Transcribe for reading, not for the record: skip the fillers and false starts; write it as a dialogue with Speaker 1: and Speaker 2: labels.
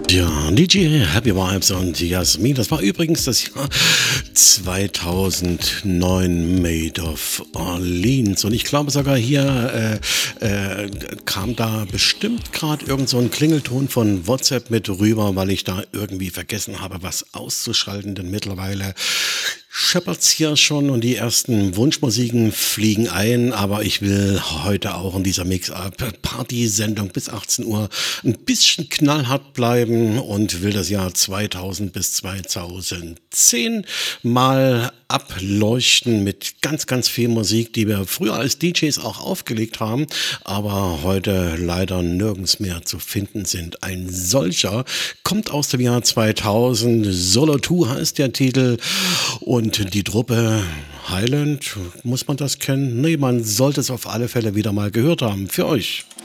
Speaker 1: Ja, DJ Happy Vibes und Jasmin. Das war übrigens das Jahr 2009, Made of Orleans. Und ich glaube sogar hier kam da bestimmt gerade irgend so ein Klingelton von WhatsApp mit rüber, weil ich da irgendwie vergessen habe, was auszuschalten. Denn mittlerweile scheppert's hier schon und die ersten Wunschmusiken fliegen ein, aber ich will heute auch in dieser Mix-Up-Party-Sendung bis 18 Uhr ein bisschen knallhart bleiben und will das Jahr 2000 bis 2010 mal ableuchten mit ganz, ganz viel Musik, die wir früher als DJs auch aufgelegt haben, aber heute leider nirgends mehr zu finden sind. Ein solcher kommt aus dem Jahr 2000, Solo 2 heißt der Titel und die Truppe Highland, muss man das kennen? Nee, man sollte es auf alle Fälle wieder mal gehört haben. Für euch.